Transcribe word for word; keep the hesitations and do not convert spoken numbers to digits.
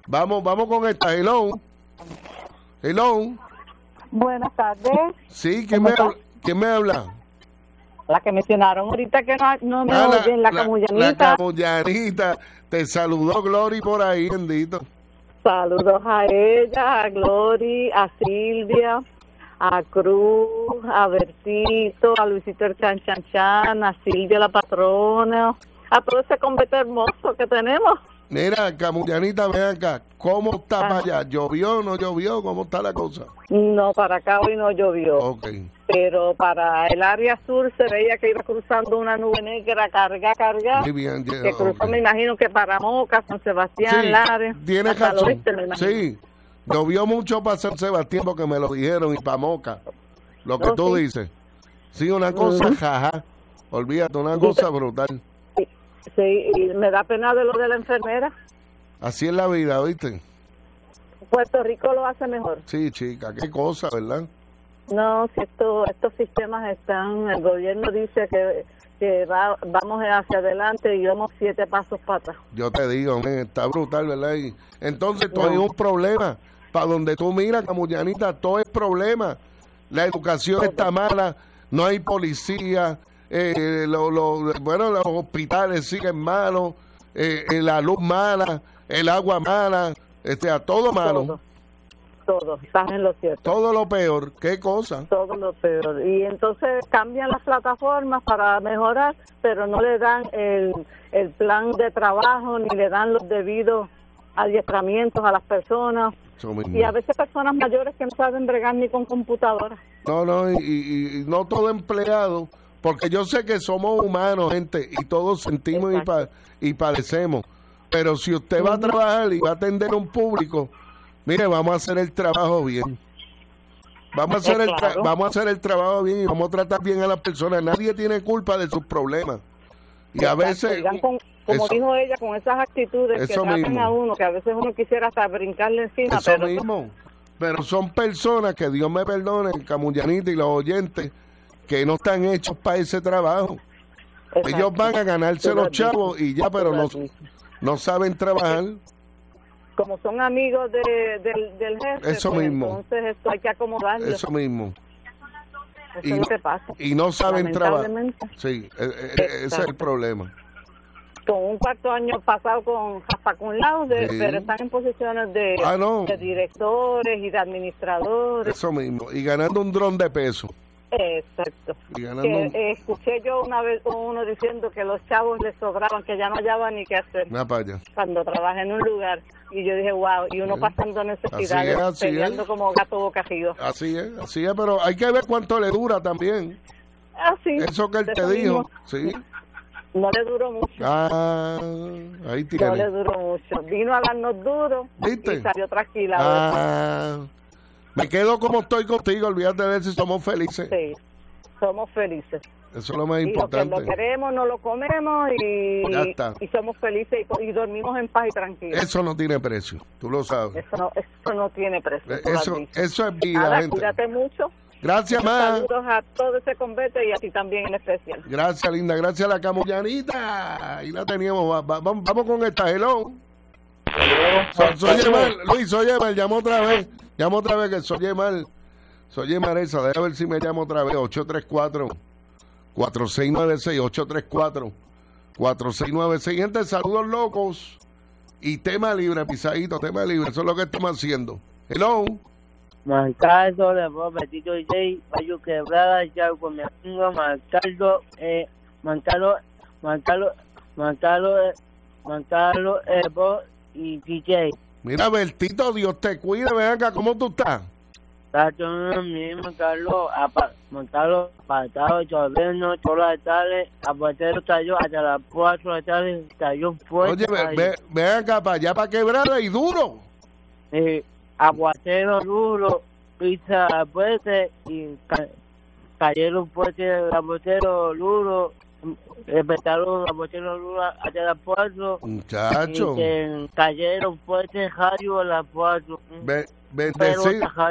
Vamos, vamos con esta. Hello. Hello. Buenas tardes. Sí, ¿quién me, habla? ¿quién me habla? La que mencionaron ahorita que no, no me Ah, la, oyen, la, la camullanita. La camullanita. Te saludó Glory por ahí, bendito. Saludos a ella, a Glory, a Silvia, a Cruz, a Bertito, a Luisito el Chan Chan Chan, a Silvia la patrona, a todo ese convento hermoso que tenemos. Mira, camullanita, ven acá. ¿Cómo está para allá? ¿Llovió o no llovió? ¿Cómo está la cosa? No, para acá hoy no llovió. Ok. Pero para el área sur se veía que iba cruzando una nube negra, carga, carga. Muy bien, yeah, que cruzó, okay. Me imagino que para Moca, San Sebastián, sí, Lares. Tiene razón. Oeste, sí, llovió mucho para San Sebastián porque me lo dijeron y para Moca. Lo que no, tú sí. dices. Sí, una cosa, uh-huh. jaja. Olvídate, una sí, cosa brutal. Sí, sí, y me da pena de lo de la enfermera. Así es la vida, ¿viste? Puerto Rico lo hace mejor. Sí, chica, qué cosa, ¿verdad? No, si esto, estos sistemas están, el gobierno dice que, que va, vamos hacia adelante y vamos siete pasos para atrás. Yo te digo, man, está brutal, ¿verdad? Y entonces todo no. es un problema. Para donde tú miras, camullanita, todo es problema. La educación todo. está mala, no hay policía, eh, lo, lo, bueno, los hospitales siguen malos, eh, la luz mala, el agua mala, este, a todo malo. Todo. Todo, estás en lo cierto. Todo lo peor, ¿qué cosa? Todo lo peor. Y entonces cambian las plataformas para mejorar, pero no le dan el, el plan de trabajo, ni le dan los debidos adiestramientos a las personas. Y a veces personas mayores que no saben bregar ni con computadoras. No, no, y, y, y no todo empleado, porque yo sé que somos humanos, gente, y todos sentimos y, pa, y padecemos. Pero si usted va a trabajar y va a atender a un público, mire, vamos a hacer el trabajo bien. Vamos a hacer el tra- vamos a hacer el trabajo bien y vamos a tratar bien a las personas. Nadie tiene culpa de sus problemas. Y a veces, con, como eso, dijo ella, con esas actitudes que tratan mismo. a uno, que a veces uno quisiera hasta brincarle encima. Eso pero mismo. Pero son personas que Dios me perdone, el camullanita y los oyentes, que no están hechos para ese trabajo. Exacto. Ellos van a ganarse los chavos y ya, pero no, no saben trabajar. Como son amigos de, de, del jefe, eso pues mismo. Entonces esto hay que acomodarlo. Eso mismo. Eso y, es lo que pasa. Y no saben trabajar. Sí, e, e, ese es el problema. Con un cuarto año pasado con hasta con lados, de, sí. pero están en posiciones de, ah, no. de directores y de administradores. Eso mismo, y ganando un dron de peso. Exacto. Y ganando que, un... eh, escuché yo una vez uno diciendo que los chavos les sobraban, que ya no hallaban ni qué hacer cuando trabaja en un lugar. Y yo dije, wow, y uno sí. pasando necesidades, así es, así peleando es. como gato boca arriba. Así es, así es, pero hay que ver cuánto le dura también. Así. Eso que él te dijo, mismo. sí. No le duró mucho. Ah, ahí tiene. No le duró mucho. Vino a darnos duro ¿Viste? y salió tranquila. Ah, me quedo como estoy contigo, olvídate de si somos felices. Sí, somos felices. Eso es lo más importante. Y lo que lo queremos, no lo comemos y, ya está. y somos felices y, y dormimos en paz y tranquilos. Eso no tiene precio, tú lo sabes. Eso no, eso no tiene precio. Eso, eso es vida, Nada, gente. Cuídate mucho. Gracias, ma. Saludos a todo ese convento y a ti también en especial. Gracias, linda. Gracias a la camullanita. Ahí la teníamos. Va, va, vamos, vamos con esta. Hello. So, soy mal, Luis, soy mal. Llamo otra vez. Llamo otra vez que soy mal. Soy mal esa. Déjame ver si me llamo otra vez. ocho tres cuatro, cuatro seis nueve seis. ocho tres cuatro, cuatro seis nueve seis. Gente, saludos locos. Y tema libre, pisadito, tema libre. Eso es lo que estamos haciendo. Hello. Mancardo, le voy a Betito J, Mayo Quebrada, ya con mi amigo Mancardo, eh, Mancardo, Mancardo, Mancardo, Mancardo, Evo y D J. Mira, Bertito, Dios te cuide, ven acá, ¿cómo tú estás? Está todo bien, Mancardo, Mancardo, apartado, lloviendo, todas las tardes, aguacero cayó hasta las cuatro de la tarde, cayó fuerte. Oye, ven, ven acá para allá, para Quebrada y duro. Eh, aguacero duro, pizza fuerte y ca cayeron fuerte, aguacero duro, respetaron aguacero duro hasta las cuatro. Muchacho. Y que cayeron fuerte, radio a las cuatro. Be bendecido.